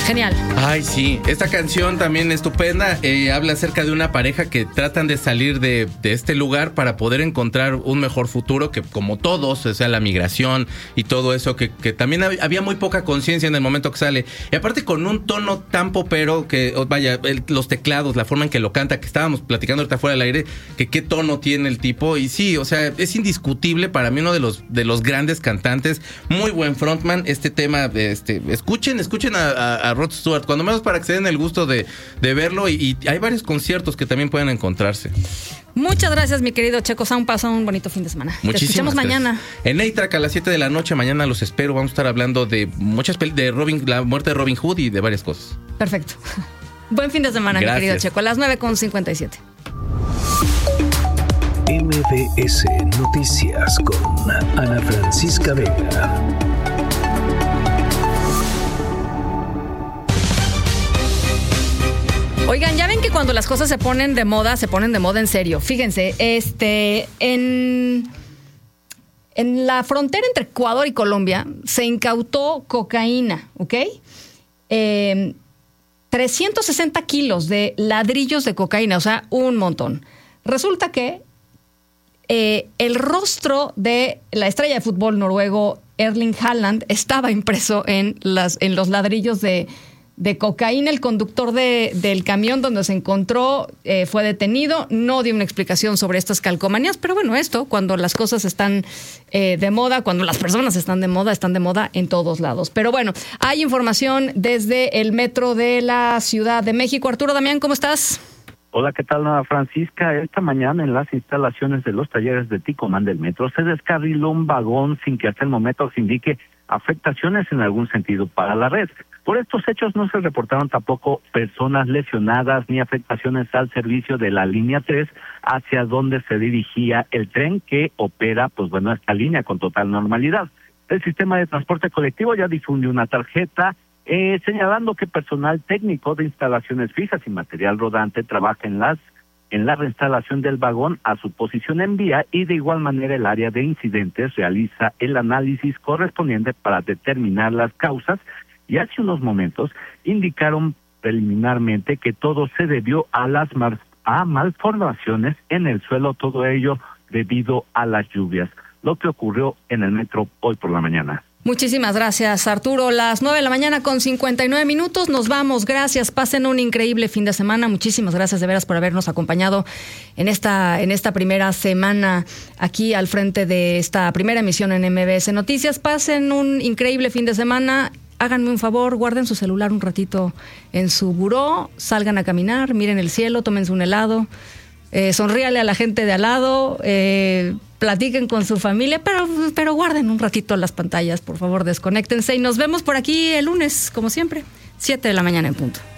Genial. Ay, sí, esta canción también estupenda, habla acerca de una pareja que tratan de salir de este lugar para poder encontrar un mejor futuro, que como todos, o sea, la migración y todo eso, que también había muy poca conciencia en el momento que sale. Y aparte con un tono tan popero que, vaya, los teclados, la forma en que lo canta, que estábamos platicando ahorita fuera del aire, que qué tono tiene el tipo. Y sí, o sea, es indiscutible para mí uno de los grandes cantantes, muy buen frontman. Este tema, escuchen a Rod Stewart, cuando menos para que se den el gusto de verlo, y hay varios conciertos que también pueden encontrarse. Muchas gracias, mi querido Checo Sound. Pasa un bonito fin de semana. Muchísimas Te escuchamos gracias. mañana. En A-Track a las 7 de la noche, mañana los espero. Vamos a estar hablando de muchas de la muerte de Robin Hood y de varias cosas. Perfecto. Buen fin de semana, Gracias. mi querido Checo. A las 9:57. MBS Noticias con Ana Francisca Vega. Oigan, ya ven que cuando las cosas se ponen de moda en serio. Fíjense, en la frontera entre Ecuador y Colombia se incautó cocaína, ¿ok? 360 kilos de ladrillos de cocaína, o sea, un montón. Resulta que el rostro de la estrella de fútbol noruego Erling Haaland estaba impreso en los ladrillos de cocaína. El conductor del camión donde se encontró fue detenido. No dio una explicación sobre estas calcomanías, pero bueno, cuando las cosas están de moda, cuando las personas están de moda en todos lados. Pero bueno, hay información desde el metro de la Ciudad de México. Arturo Damián, ¿cómo estás? Hola, ¿qué tal, Ana Francisca? Esta mañana en las instalaciones de los talleres de Ticomán del metro se descarriló un vagón sin que hasta el momento se indique afectaciones en algún sentido para la red. Por estos hechos no se reportaron tampoco personas lesionadas ni afectaciones al servicio de la línea 3 hacia donde se dirigía el tren que opera, esta línea con total normalidad. El sistema de transporte colectivo ya difundió una tarjeta señalando que personal técnico de instalaciones fijas y material rodante trabaja en la reinstalación del vagón a su posición en vía, y de igual manera el área de incidentes realiza el análisis correspondiente para determinar las causas, y hace unos momentos indicaron preliminarmente que todo se debió a malformaciones en el suelo, todo ello debido a las lluvias, lo que ocurrió en el metro hoy por la mañana. Muchísimas gracias, Arturo. Las 9:59 a.m. Nos vamos. Gracias. Pasen un increíble fin de semana. Muchísimas gracias de veras por habernos acompañado en esta primera semana aquí al frente de esta primera emisión en MBS Noticias. Pasen un increíble fin de semana. Háganme un favor, guarden su celular un ratito en su buró, salgan a caminar, miren el cielo, tómense un helado, sonríale a la gente de al lado, platiquen con su familia, pero guarden un ratito las pantallas, por favor, desconéctense y nos vemos por aquí el lunes, como siempre, 7 de la mañana en punto.